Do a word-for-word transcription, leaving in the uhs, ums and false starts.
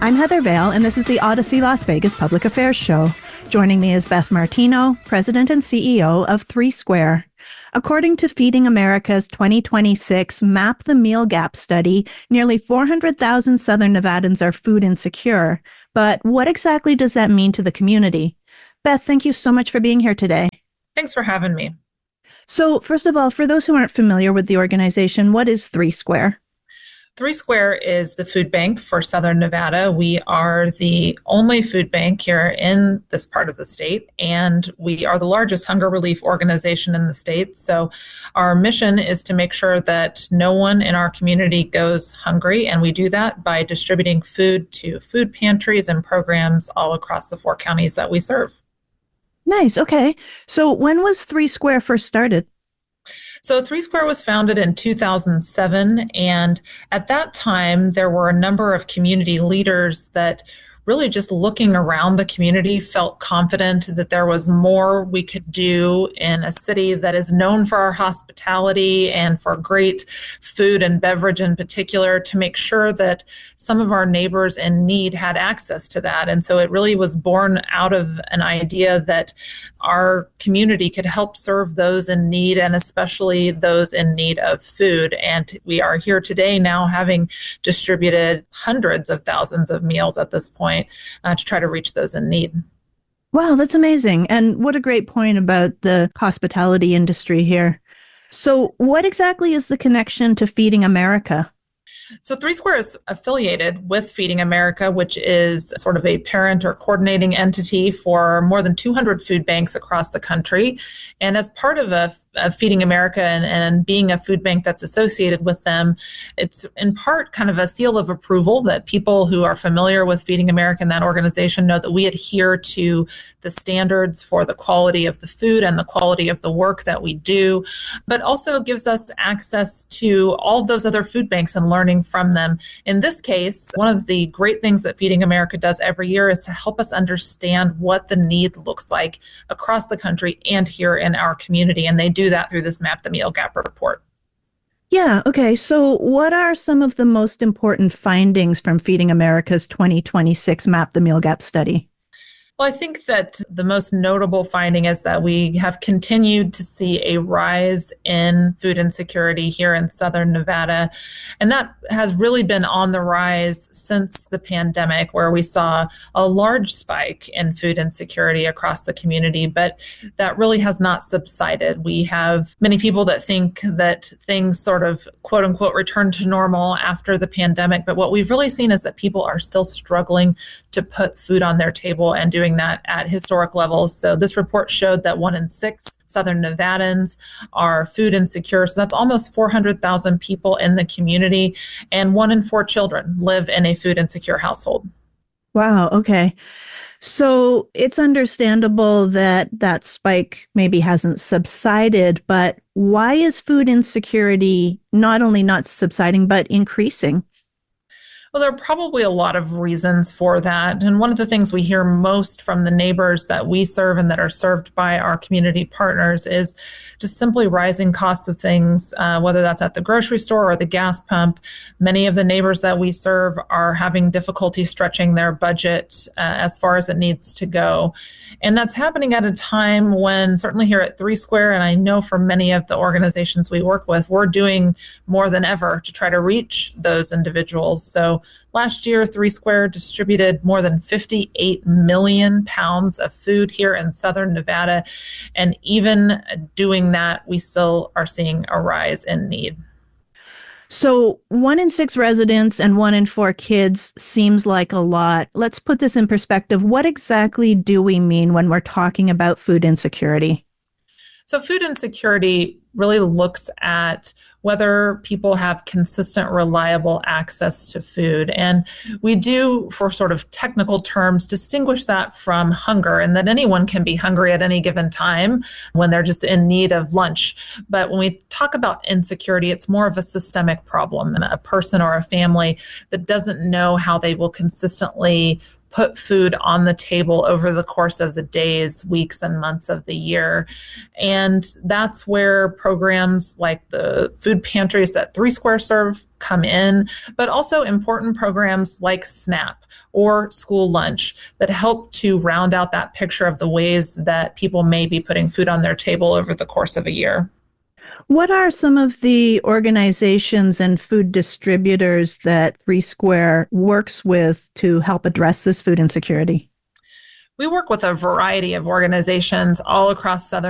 I'm Heather Vale, and this is the Odyssey Las Vegas Public Affairs Show. Joining me is Beth Martino, President and C E O of Three Square. According to Feeding America's twenty twenty-six Map the Meal Gap study, nearly four hundred thousand Southern Nevadans are food insecure. But what exactly does that mean to the community? Beth, thank you so much for being here today. Thanks for having me. So, first of all, for those who aren't familiar with the organization, what is Three Square? Three Square is the food bank for Southern Nevada. We are the only food bank here in this part of the state, and we are the largest hunger relief organization in the state. So our mission is to make sure that no one in our community goes hungry, and we do that by distributing food to food pantries and programs all across the four counties that we serve. Nice. Okay. So when was Three Square first started? So Three Square was founded in two thousand seven, and at that time, there were a number of community leaders that really just looking around the community felt confident that there was more we could do in a city that is known for our hospitality and for great food and beverage in particular, to make sure that some of our neighbors in need had access to that. And so it really was born out of an idea that our community could help serve those in need, and especially those in need of food. And we are here today now, having distributed hundreds of thousands of meals at this point uh, to try to reach those in need. Wow, that's amazing. And what a great point about the hospitality industry here. So what exactly is the connection to Feeding America? So Three Square is affiliated with Feeding America, which is sort of a parent or coordinating entity for more than two hundred food banks across the country. And as part of a, a Feeding America and, and being a food bank that's associated with them, it's in part kind of a seal of approval that people who are familiar with Feeding America and that organization know that we adhere to the standards for the quality of the food and the quality of the work that we do, but also gives us access to all of those other food banks and learning from them. In this case, one of the great things that Feeding America does every year is to help us understand what the need looks like across the country and here in our community. And they do that through this Map the Meal Gap report. Yeah, okay. So what are some of the most important findings from Feeding America's twenty twenty-six Map the Meal Gap study? Well, I think that the most notable finding is that we have continued to see a rise in food insecurity here in Southern Nevada. And that has really been on the rise since the pandemic, where we saw a large spike in food insecurity across the community, but that really has not subsided. We have many people that think that things sort of, quote unquote, return to normal after the pandemic. But what we've really seen is that people are still struggling to put food on their table and doing that at historic levels. So this report showed that one in six Southern Nevadans are food insecure. So that's almost four hundred thousand people in the community, and one in four children live in a food insecure household. Wow. Okay. So it's understandable that that spike maybe hasn't subsided, but why is food insecurity not only not subsiding, but increasing? Well, there are probably a lot of reasons for that. And one of the things we hear most from the neighbors that we serve and that are served by our community partners is just simply rising costs of things, uh, whether that's at the grocery store or the gas pump. Many of the neighbors that we serve are having difficulty stretching their budget uh, as far as it needs to go. And that's happening at a time when, certainly here at Three Square, and I know for many of the organizations we work with, we're doing more than ever to try to reach those individuals. So last year, Three Square distributed more than fifty-eight million pounds of food here in Southern Nevada. And even doing that, we still are seeing a rise in need. So one in six residents and one in four kids seems like a lot. Let's put this in perspective. What exactly do we mean when we're talking about food insecurity? So food insecurity really looks at whether people have consistent, reliable access to food. And we do, for sort of technical terms, distinguish that from hunger, and that anyone can be hungry at any given time when they're just in need of lunch. But when we talk about insecurity, it's more of a systemic problem, a person or a family that doesn't know how they will consistently put food on the table over the course of the days, weeks, and months of the year. And that's where programs like the food pantries that Three Square serve come in, but also important programs like SNAP or school lunch that help to round out that picture of the ways that people may be putting food on their table over the course of a year. What are some of the organizations and food distributors that Three Square works with to help address this food insecurity? We work with a variety of organizations all across Southern